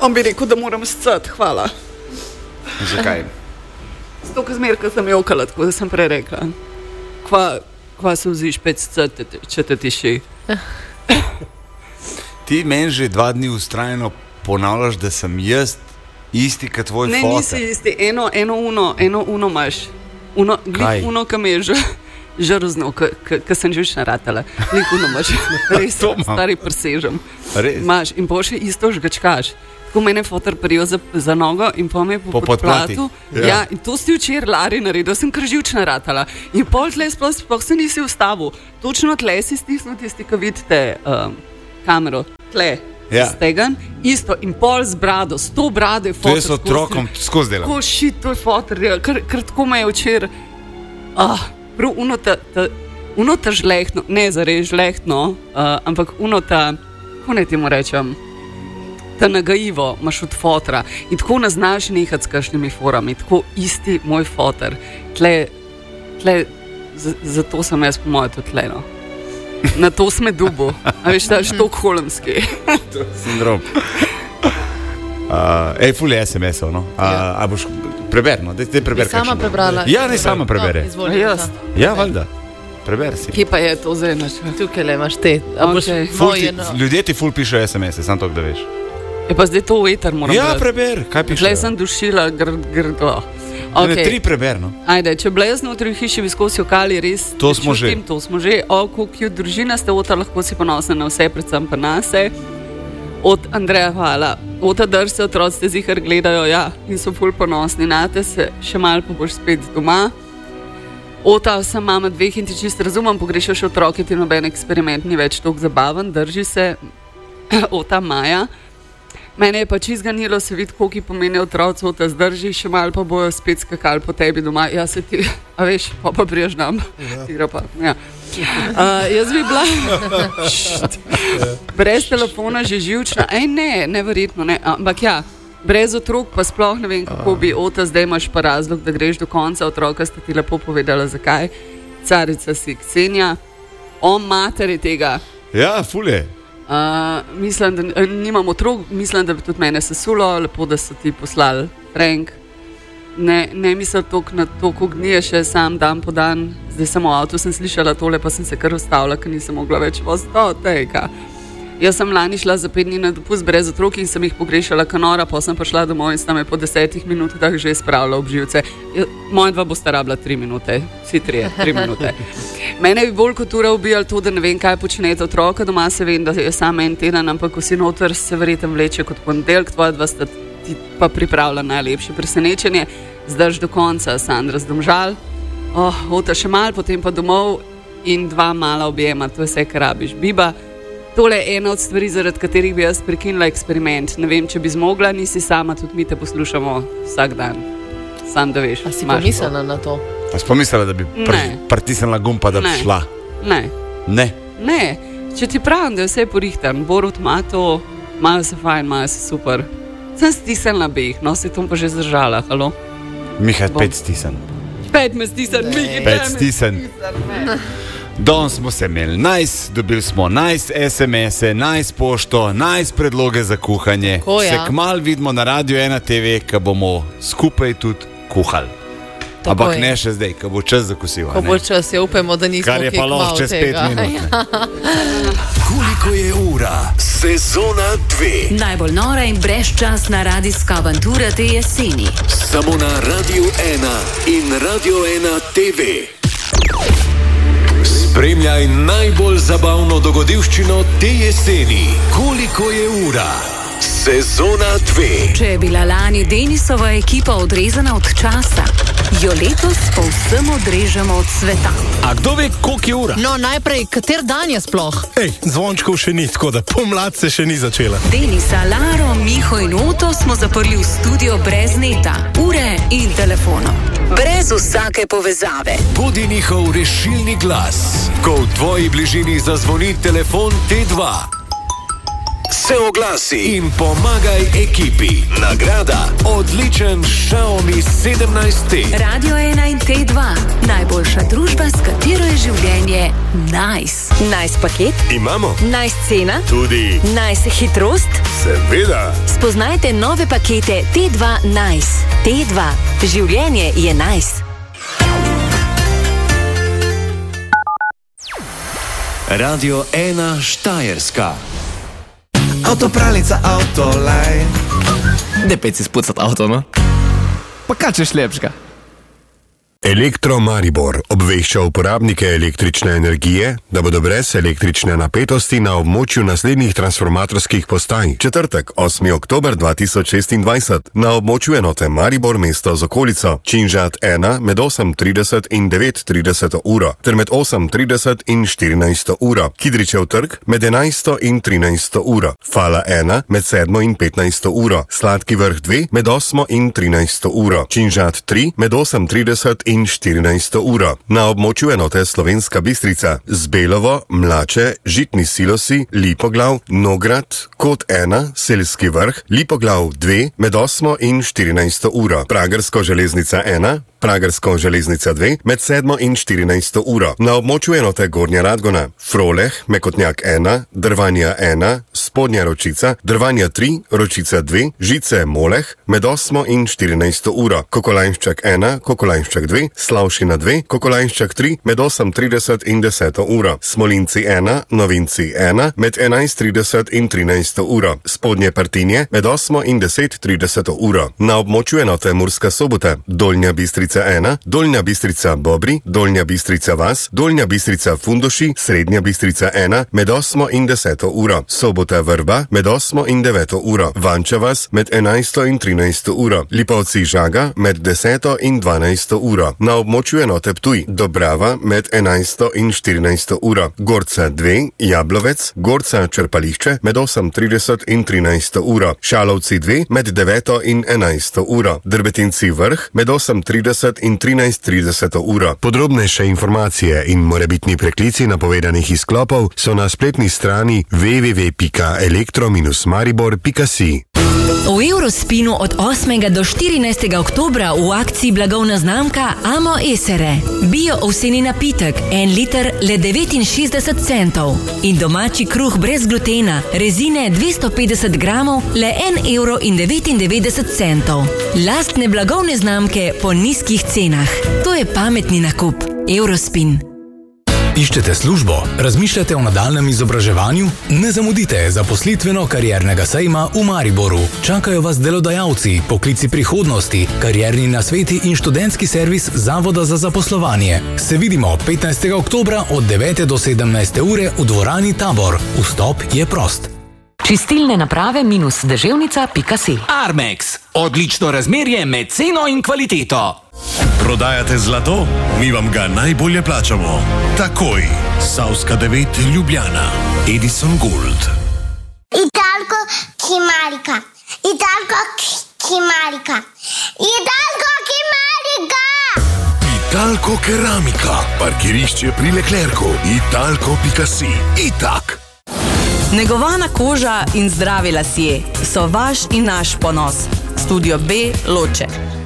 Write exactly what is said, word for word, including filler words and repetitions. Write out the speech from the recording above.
On bi rekel, da moram scati, hvala. Zakaj? Zato, ko zmer, ko sem jokala, tako da sem prej rekla. Kva, kva se vziš pet scati, če te tiši? Ti meni že dva dni ustrajno ponavljaš, da sem jaz isti kot tvoj ne, foter. Ne, nisi isti. Eno, eno uno, eno uno imaš. Uno, glih uno, kam je že žrozno, ko sem že naratala. Glih uno imaš. Res, stari presežem. Imaš in po še isto žgačkaš. Tako mene fotor prijel za, za nogo in po me po, po podplatu. Ja. Ja, in to si včer Lari naredil, sem kar živčna ratala. In pol tle sploh, sploh se nisi ustavil. Točno tle si stisnil tisti, ko vidite um, kamero. Tle. Ja. Stegan, isto in pol z brado, s to brado je fotor. To je s otrokom skozi delo. Tako šit, to je fotor, ker, ker tako me je včer, ah, prav uno ta, ta, uno ta žlehtno, ne zarej žlehtno, uh, ampak uno ta, kako ne ti mu rečem, ta nagajivo imaš od fotora in tako ne znaš nehati s kakšnimi forami, tako isti moj fotor. Tle, tle, zato sem jaz po moje tudi tle, no. Na to sme dubo. A veš, ta štokholmski. To je sindrom. Uh, ej, ful je es em esov, no? A, ja. A boš preber, no? Dej, dej preber. Bi sama prebrala. Ja, ne sama prebere. No, jaz. Ja, valjda. Preber si. Kje pa je to zdaj naš? Tukaj le imaš te. Okay. Moje, ti, no. Ljudje ti ful pišejo es em ese, samo to, da veš. Je pa zdaj to v eter moram Ja, brati. preber, kaj pišejo? Zdaj sem dušila grdo. Gr Okay. Okay. Ne, tri preber, no. Ajde, če bila jaz notri v hiši viskosi okali, res To smo že. To smo že. O, koliko družina ste, Ota, lahko si ponosna na vse, predvsem pa nase. Od Andreja, hvala. Ota, drž se, otroci te zihar gledajo, ja, in so ful ponosni na te, se še malo pa boš spet doma. Ota, sem mama dveh in ti čisto razumem, pogrešaš otroke, ti noben eksperiment ni več toliko zabaven, drži se. Ota, Maja. Mene je pa čisto ganilo se videti, koliko pomeni otroci, Ota, zdrži, še malo pa bojo spet skakali po tebi doma. Ja, se ti, a veš, pa pa priješ nam. Ja. Pa, ja. Uh, jaz bi bila brez telefona že živčna. Ej, ne, neverjetno, ne. Ampak ja, brez otrok pa sploh ne vem, kako bi. Ota, zdaj imaš pa razlog, da greš do konca. Otroka sta ti lepo povedala, zakaj. Carica si Ksenija. O materi tega. Ja, ful je. Uh, mislim, da uh, nimam otrok, mislim, da bi tudi mene sesulo, lepo, da so ti poslali prank. Ne, ne mislim toliko na to, ko gnije še sam dan po dan. Zdaj sem v avtu, sem slišala tole, pa sem se kar ustavila, ker nisem mogla več voziti. Jaz sem lani šla za pet dni na dopust brez otrok in sem jih pogrešala kanora, pa sem prišla domov in sta me po desetih minutah že spravila ob živce. Moja dva bosta rabila tri minute, vsi trije, tri minute. Mene bi bolj kot ura ubijali to, da ne vem, kaj počnete otroka, doma se vem, da je samo en teden, ampak vsi noter se verjetno vleče kot ponedeljek, tvoja dva sta ti pa pripravila najlepše presenečenje. Zdrž do konca, Sandra z Domžal. Oh, Ota še mal, potem pa domov in dva mala objema, to je vse, kar rabiš. Biba. Tole je ena od stvari, zaradi katerih bi jaz prekinila eksperiment. Ne vem, če bi zmogla, nisi sama, tudi mi te poslušamo vsak dan. Sam da veš. A si pomislila na to? A si pomislila, da bi pr pritisnila gumpa, da bi ne. šla? Ne. Ne? Ne. Če ti pravim, da je vse porihtan, Borut ima to, imajo se fajn, imajo se super. Sem stisnila bi jih, no, se tom pa že zdržala, halo? Miha, pet stisn. Pet me stisn, Miha, pet stisn. Danes smo se imeli najs, dobili smo najs es em ese, najs pošto, najs predloge za kuhanje. Ko, ja. Se kmalu vidimo na Radio ena te ve, ko bomo skupaj tudi kuhali. Ampak ne še zdaj, ko bo čas za kosilo. Ko bo čas, ja, upajmo, da nismo kar je pa lahko čez pet minut. Koliko je ura? Sezona dve. Najbolj nora in brezčasna radijska avantura te jeseni. Samo na Radio ena in Radio ena te ve. Spremljaj najbolj zabavno dogodivščino te jeseni. Koliko je ura? Sezona dve. Če je bila lani Denisova ekipa odrezana od časa, jo letos povsem odrežemo od sveta. A kdo ve, koliko je ura? No, najprej, kater dan je sploh? Ej, zvončkov še ni, tako da pomlad se še ni začela. Denisa, Laro, Miho in Oto smo zaprli v studio brez neta, ure in telefonov. Brez vsake povezave. Bodi njihov rešilni glas, ko v tvoji bližini zazvoni telefon te dva. Se oglasi in pomagaj ekipi. Nagrada odličen Xiaomi sedemnajst T. Radio ena in T dva. Najboljša družba, s katero je življenje nice. Nice paket? Imamo. Nice cena? Tudi. Nice hitrost? Seveda. Spoznajte nove pakete T dva Nice. T dva. Življenje je nice. Radio ena Štajerska. Avtopralnica, avtolaj. Ne pej si spucat avto, no? Pa kaj češ lepšega? Elektro Maribor obvešča uporabnike električne energije, da bodo brez električne napetosti na območju naslednjih transformatorskih postaj. Četrtek, osmi oktober dva tisoč šestindvajset, na območju enote Maribor mesto z okolico, Činžat ena med osem trideset in devet trideset uro, ter med osem trideset in štirinajst uro, Kidričev trg med enajst in trinajst uro, Fala ena med sedem in petnajst uro, Sladki vrh dve med osem in trinajst uro, Činžat tri med osem trideset in štirinajst uro. Na območju enote Slovenska Bistrica, Zbelovo, Mlače, Žitni silosi, Lipoglav, Nograd, Kot ena, Selski vrh, Lipoglav dve med osem in štirinajst uro, Pragersko železnica ena, Pragersko železnica dve med sedem in štirinajst uro. Na območju enote Gornja Radgona, Froleh, Mekotnjak ena, Drvanja ena, Spodnja Ročica, Drvanja tri, Ročica dve, Žice Moleh med osem in štirinajst uro, Kokolajnščak ena, Kokolajnščak dve, Slavšina dve, Kokolajnščak tri med osem trideset in deset uro, Smolinci ena, Novinci ena med enajst trideset in trinajst uro, Spodnje Partinje med osem in deset trideset uro. Na območju enote Murska Sobota, Dolnja Bistrica ena, Dolnja Bistrica Bobri, Dolnja Bistrica Vas, Dolnja Bistrica Fundoši, Srednja Bistrica ena med osem in deset uro, Sobota Vrba med osem in devet uro, Vanča Vas med enajst in trinajst uro, Lipovci Žaga med deset in dvanajst uro. Na območju enote Ptuj, Dobrava med enajst in štirinajst uro, Gorca dve, Jablovec, Gorca Črpališče med osem trideset in trinajst uro, Šalovci dve med devet in enajst uro, Drbetinci vrh med osem trideset in trinajst trideset uro. Podrobnejše informacije in morebitni preklici napovedanih izklopov so na spletni strani w w w pika elektro maribor pika si. V Eurospinu od osmega do štirinajstega oktobra v akciji blagovna znamka Amo Esere. Bio ovseni napitek, en liter le devetinšestdeset centov. In domači kruh brez glutena, rezine dvesto petdeset gramov, le en evro in devetindevetdeset centov. Lastne blagovne znamke po nizkih cenah. To je pametni nakup. Eurospin. Iščete službo? Razmišljate o nadaljnem izobraževanju? Ne zamudite zaposlitveno-kariernega sejma v Mariboru. Čakajo vas delodajalci, poklici prihodnosti, karierni nasveti in študentski servis Zavoda za zaposlovanje. Se vidimo petnajstega oktobra od devete do sedemnajste ure v dvorani Tabor. Vstop je prost. Čistilne naprave minus deževnica pika si. Armex. Odlično razmerje med ceno in kvaliteto. Prodajate zlato? Mi vam ga najbolje plačamo. Takoj. Savska devet Ljubljana. Edison Gold. Italko Kimarika. Italko Kimarika. Italko Kimarika. Italko Keramika. Parkirišče pri Leclercu. Italko pika si. Itak. Negovana koža in zdravi lasje so vaš in naš ponos. Studio B Loče.